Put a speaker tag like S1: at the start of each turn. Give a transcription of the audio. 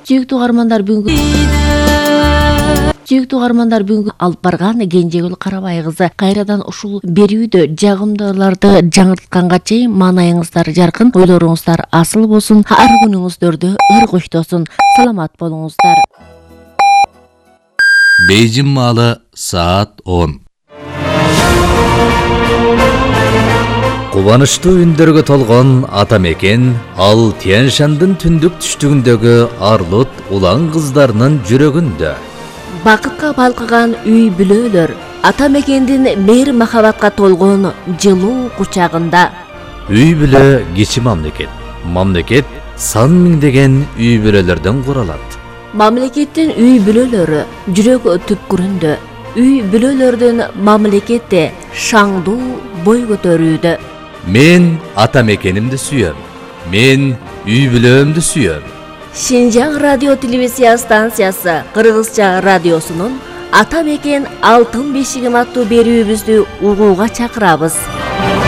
S1: Сүйүктүү угармандар бүгүнкү алып барган Кенжегүл Карабай кызы кайрадан ушул берүүдө жагымдууларды жаңыртканга чейин маанайыңыздар жаркын, ойлоруңуздар асыл болсун, ар күнүңүздөрдө өр коштосун. Саламат болуңуздар.
S2: Бейжин маалы саат 10. Кубанычтуу үндөргө толгон ата мекен ал Тянь-Шандын түндүк түштүгүндөгү арлут улан кыздарынын жүрөгүндө.
S1: Бакытка балкыган үй бүлөлөр ата мекендин мейир махабатка толгон жылуу кучагында.
S2: Үй бүлө кичи мамлекет. Мамлекет сан миңдеген үй бүлөлөрдөн куралат.
S1: Мамлекеттин үй бүлөлөрү жүрөк түпкүрүндө. Үй бүлөлөрдүн мамлекетте шаңдуу бой көтөрүүдө.
S2: Мен ата мекенимди сүйөм. Мен үй бүлөмдү сүйөм.
S1: Шинжаң радио телевизия станциясы Кыргызча радиосунун Ата мекен алтын бешигим аттуу берүүбүздү угууга чакырабыз.